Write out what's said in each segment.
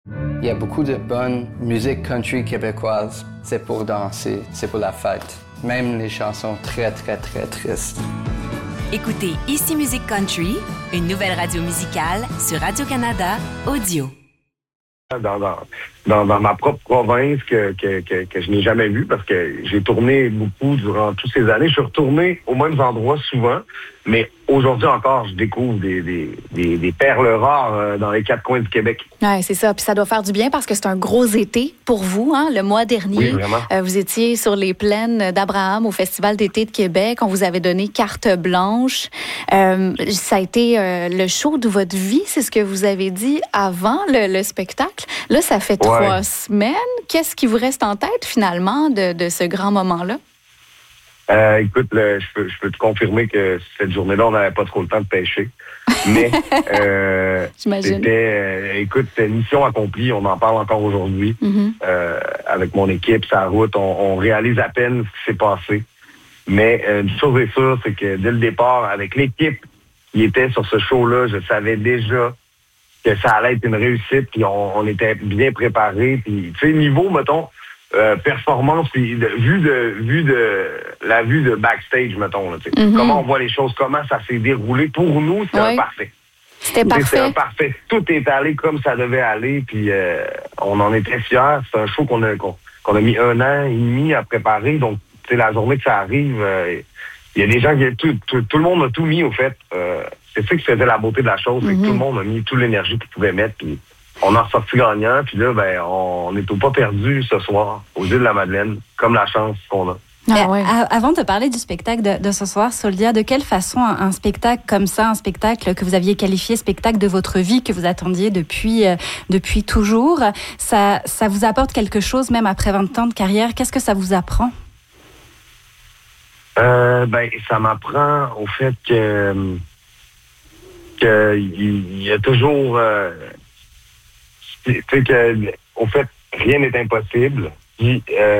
Il y a beaucoup de bonne musique country québécoise. C'est pour danser, c'est pour la fête. Même les chansons très, très, très tristes. Écoutez Ici Musique Country, une nouvelle radio musicale sur Radio-Canada Audio. Dans ma propre province que je n'ai jamais vue parce que j'ai tourné beaucoup durant toutes ces années. Je suis retourné aux mêmes endroits souvent, mais aujourd'hui encore, je découvre des perles rares dans les quatre coins du Québec. Oui, c'est ça. Puis ça doit faire du bien parce que c'est un gros été pour vous. Hein? Le mois dernier, oui, vraiment. Vous étiez sur les plaines d'Abraham au Festival d'été de Québec. On vous avait donné carte blanche. Ça a été le show de votre vie, c'est ce que vous avez dit avant le spectacle. Là, ça fait 3 semaines. Qu'est-ce qui vous reste en tête, finalement, de ce grand moment-là? Écoute, je peux te confirmer que cette journée-là, on n'avait pas trop le temps de pêcher. Mais c'était mission accomplie. On en parle encore aujourd'hui. Mm-hmm. Avec mon équipe, sa route, on réalise à peine ce qui s'est passé. Mais une chose est sûre, c'est que dès le départ, avec l'équipe qui était sur ce show-là, je savais déjà que ça allait être une réussite, puis on était bien préparés. Puis, tu sais, niveau, mettons, performance, puis vue de backstage, mettons, là, comment on voit les choses, comment ça s'est déroulé. Pour nous, c'était un parfait. C'était parfait. C'était un parfait. Tout est allé comme ça devait aller, puis on en était fiers. C'est un show qu'on a mis 1 an et demi à préparer. Donc, tu sais, la journée que ça arrive, il y a des gens qui... Tout le monde a tout mis, au fait. C'est ça qui faisait la beauté de la chose, c'est que tout le monde a mis toute l'énergie qu'il pouvait mettre, puis on en sorti gagnant, puis là, on est au pas perdu ce soir, aux îles de la Madeleine, comme la chance qu'on a. Avant de parler du spectacle de ce soir, Soldia, de quelle façon un spectacle comme ça, un spectacle que vous aviez qualifié spectacle de votre vie, que vous attendiez depuis toujours, ça vous apporte quelque chose, même après 20 ans de carrière? Qu'est-ce que ça vous apprend? Ça m'apprend au fait que il y a toujours... tu sais que, au fait, rien n'est impossible. Puis,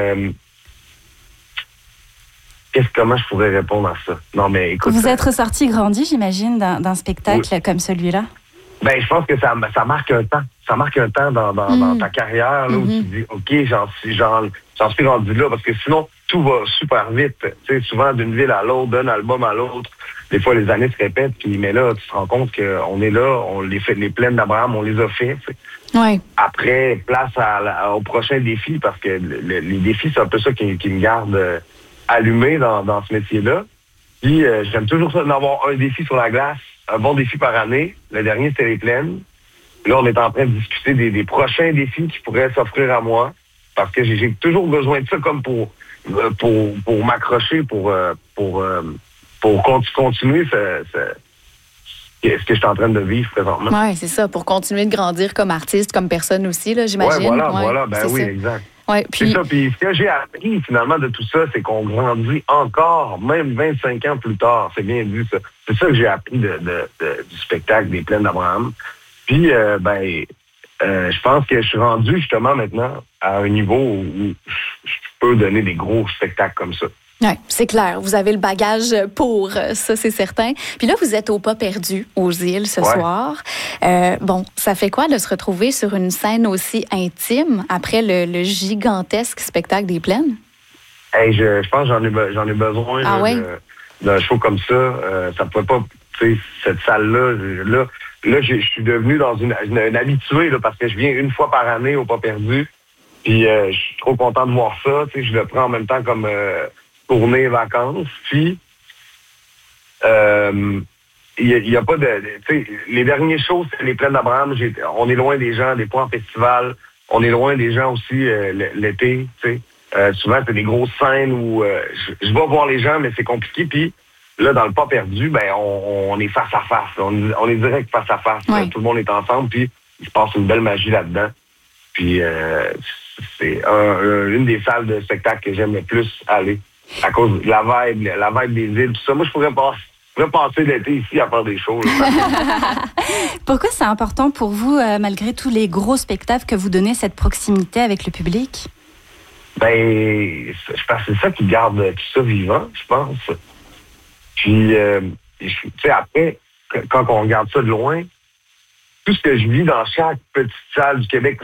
comment je pourrais répondre à ça? Non, mais écoute... Vous êtes ressorti grandi, j'imagine, d'un spectacle comme celui-là? Je pense que ça marque un temps. Ça marque un temps dans ta carrière, là, où tu dis, OK, j'en suis rendu là, parce que sinon, tout va super vite. Tu sais, souvent, d'une ville à l'autre, d'un album à l'autre, des fois, les années se répètent, mais là, tu te rends compte qu'on est là, on les fait, les plaines d'Abraham, on les a fait. Ouais. Après, place au prochain défi, parce que les défis, c'est un peu ça qui me garde allumé dans ce métier-là. Puis, j'aime toujours ça d'avoir un défi sur la glace, un bon défi par année. Le dernier, c'était les plaines. Là, on est en train de discuter des prochains défis qui pourraient s'offrir à moi, parce que j'ai toujours besoin de ça comme pour m'accrocher, pour continuer ce que je suis en train de vivre présentement. Oui, c'est ça, pour continuer de grandir comme artiste, comme personne aussi, là, j'imagine. Voilà, oui, ça. Exact. Ouais, puis... C'est ça, puis ce que j'ai appris finalement de tout ça, c'est qu'on grandit encore, même 25 ans plus tard, c'est bien vu ça. C'est ça que j'ai appris du spectacle des Plaines d'Abraham. Puis, je pense que je suis rendu justement maintenant à un niveau où je peux donner des gros spectacles comme ça. Oui, c'est clair. Vous avez le bagage pour ça, c'est certain. Puis là, vous êtes au Pas perdu, aux îles, ce soir. Ça fait quoi de se retrouver sur une scène aussi intime après le gigantesque spectacle des Plaines? Hey, je pense que j'en ai besoin d'un show comme ça. Ça pouvait pas, tu sais, cette salle-là. Là, je suis devenu dans une habituée, là, parce que je viens une fois par année au Pas perdu. Puis je suis trop content de voir ça. Tu sais, je le prends en même temps comme... tournée vacances, puis il y a pas de... Tu sais, les derniers shows, c'est les Plaines d'Abraham. On est loin des gens, des fois en festival. On est loin des gens aussi l'été, tu sais. Souvent, c'est des grosses scènes où je vais voir les gens, mais c'est compliqué. Puis là, dans le Pas perdu, on est face à face. On est direct face à face. Ouais. Tout le monde est ensemble, puis il se passe une belle magie là-dedans. Puis c'est une des salles de spectacle que j'aime le plus aller. À cause de la vibe des îles, tout ça. Moi, je pourrais passer l'été ici à faire des shows. Pourquoi c'est important pour vous, malgré tous les gros spectacles que vous donnez, cette proximité avec le public? Je pense que c'est ça qui garde tout ça vivant, je pense. Puis, tu sais, après, quand on regarde ça de loin, tout ce que je vis dans chaque petite salle du Québec,